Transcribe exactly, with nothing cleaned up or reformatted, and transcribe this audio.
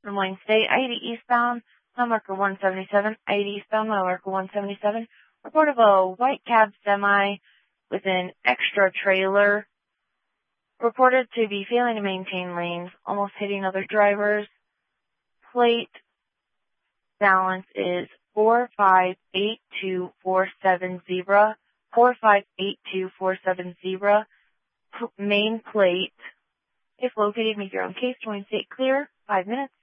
Des Moines State, I eighty eastbound, mile marker one seventy-seven, I eighty eastbound, mile marker one seventy-seven. Report of a white cab semi with an extra trailer. Reported to be failing to maintain lanes, almost hitting other drivers. Plate balance is four five eight two four seven zebra, four five eight two four seven zebra. P- main plate. If located, make your own case. Des Moines State clear. Five minutes.